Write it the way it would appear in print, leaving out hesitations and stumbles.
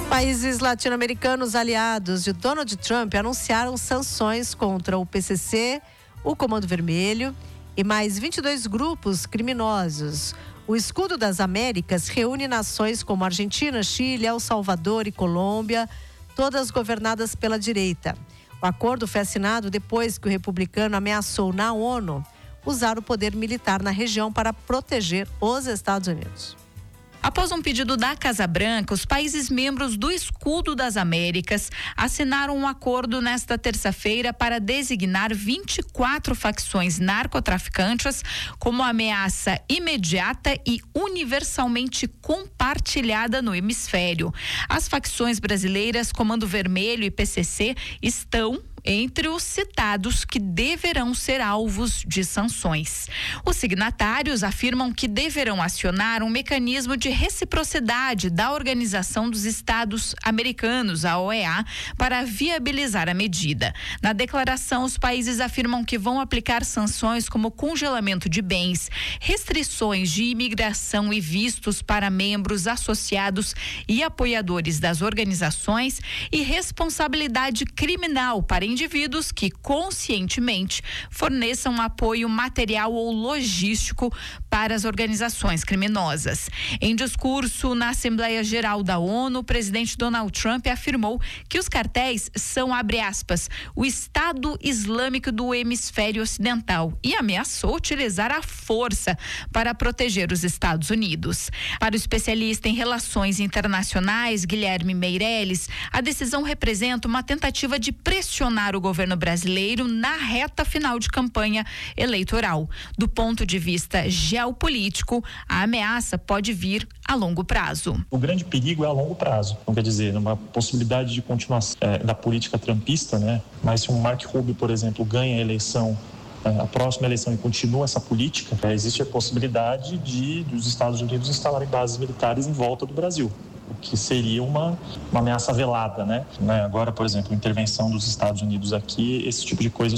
Países latino-americanos aliados de Donald Trump anunciaram sanções contra o PCC, o Comando Vermelho e mais 22 grupos criminosos. O Escudo das Américas reúne nações como Argentina, Chile, El Salvador e Colômbia, todas governadas pela direita. O acordo foi assinado depois que o republicano ameaçou na ONU usar o poder militar na região para proteger os Estados Unidos. Após um pedido da Casa Branca, os países membros do Escudo das Américas assinaram um acordo nesta terça-feira para designar 24 facções narcotraficantes como ameaça imediata e universalmente compartilhada no hemisfério. As facções brasileiras Comando Vermelho e PCC estão entre os citados que deverão ser alvos de sanções. Os signatários afirmam que deverão acionar um mecanismo de reciprocidade da Organização dos Estados Americanos, a OEA, para viabilizar a medida. Na declaração, os países afirmam que vão aplicar sanções como congelamento de bens, restrições de imigração e vistos para membros associados e apoiadores das organizações e responsabilidade criminal para indivíduos que conscientemente forneçam apoio material ou logístico para as organizações criminosas. Em discurso na Assembleia Geral da ONU, o presidente Donald Trump afirmou que os cartéis são, abre aspas, o Estado Islâmico do Hemisfério Ocidental e ameaçou utilizar a força para proteger os Estados Unidos. Para o especialista em relações internacionais, Guilherme Meirelles, a decisão representa uma tentativa de pressionar o governo brasileiro na reta final de campanha eleitoral. Do ponto de vista geopolítico, a ameaça pode vir a longo prazo. O grande perigo é a longo prazo. Não quer dizer, numa possibilidade de continuação da política trumpista, né? Mas se um Mark Rubio, por exemplo, ganha a eleição, a próxima eleição e continua essa política, existe a possibilidade dos Estados Unidos instalarem bases militares em volta do Brasil, o que seria uma ameaça velada, né? Agora, por exemplo, a intervenção dos Estados Unidos aqui, esse tipo de coisa